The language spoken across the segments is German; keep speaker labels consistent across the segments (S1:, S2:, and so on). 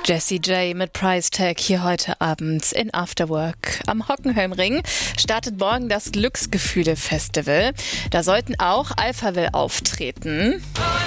S1: Jessie J mit Price Tag hier heute Abend in Afterwork. Am Hockenheimring startet morgen das Glücksgefühle-Festival. Da sollten auch Alphaville auftreten.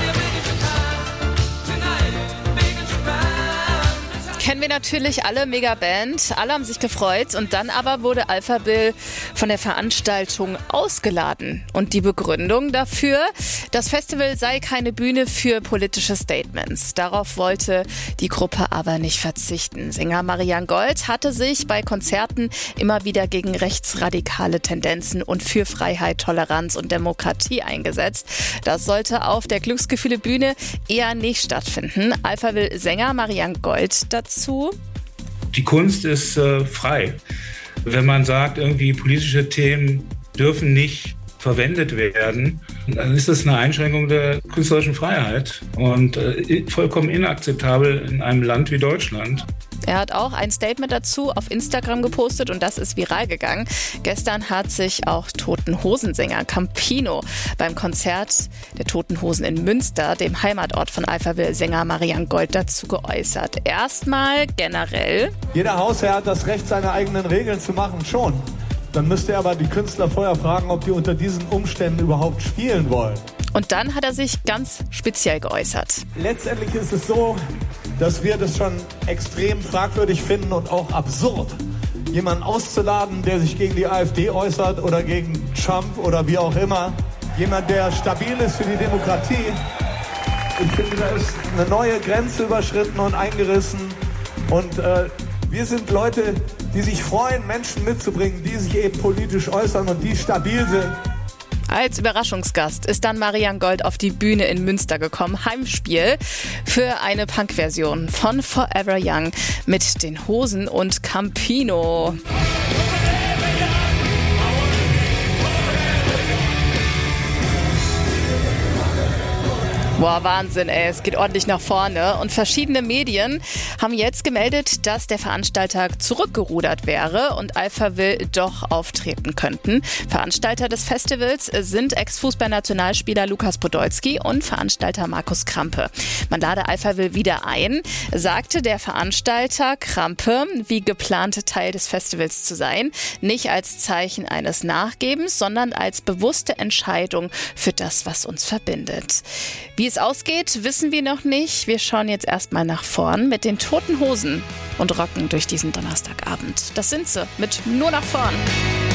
S1: Kennen wir natürlich alle, Megaband, alle haben sich gefreut und dann aber wurde Alphaville von der Veranstaltung ausgeladen. Und die Begründung dafür, das Festival sei keine Bühne für politische Statements. Darauf wollte die Gruppe aber nicht verzichten. Sänger Marian Gold hatte sich bei Konzerten immer wieder gegen rechtsradikale Tendenzen und für Freiheit, Toleranz und Demokratie eingesetzt. Das sollte auf der Glücksgefühle-Bühne eher nicht stattfinden. Alphaville-Sänger Marian Gold dazu.
S2: Die Kunst ist frei. Wenn man sagt, irgendwie politische Themen dürfen nicht verwendet werden, dann ist das eine Einschränkung der künstlerischen Freiheit und vollkommen inakzeptabel in einem Land wie Deutschland.
S1: Er hat auch ein Statement dazu auf Instagram gepostet und das ist viral gegangen. Gestern hat sich auch Toten-Hosen-Sänger Campino beim Konzert der Toten Hosen in Münster, dem Heimatort von Alphaville-Sänger Marian Gold, dazu geäußert. Erstmal generell:
S3: Jeder Hausherr hat das Recht, seine eigenen Regeln zu machen, schon. Dann müsste er aber die Künstler vorher fragen, ob die unter diesen Umständen überhaupt spielen wollen.
S1: Und dann hat er sich ganz speziell geäußert.
S3: Letztendlich ist es so, dass wir das schon extrem fragwürdig finden und auch absurd, jemanden auszuladen, der sich gegen die AfD äußert oder gegen Trump oder wie auch immer. Jemand, der stabil ist für die Demokratie. Ich finde, da ist eine neue Grenze überschritten und eingerissen. Und wir sind Leute, die sich freuen, Menschen mitzubringen, die sich eben politisch äußern und die stabil sind.
S1: Als Überraschungsgast ist dann Marian Gold auf die Bühne in Münster gekommen. Heimspiel für eine Punk-Version von Forever Young mit den Hosen und Campino. Boah, Wahnsinn, ey, es geht ordentlich nach vorne. Und verschiedene Medien haben jetzt gemeldet, dass der Veranstalter zurückgerudert wäre und Alphaville doch auftreten könnten. Veranstalter des Festivals sind Ex-Fußballnationalspieler Lukas Podolski und Veranstalter Markus Krampe. Man lade Alphaville wieder ein, sagte der Veranstalter Krampe, wie geplant Teil des Festivals zu sein. Nicht als Zeichen eines Nachgebens, sondern als bewusste Entscheidung für das, was uns verbindet. Wie es ausgeht, wissen wir noch nicht. Wir schauen jetzt erstmal nach vorn mit den Toten Hosen und rocken durch diesen Donnerstagabend. Das sind sie mit Nur nach vorn.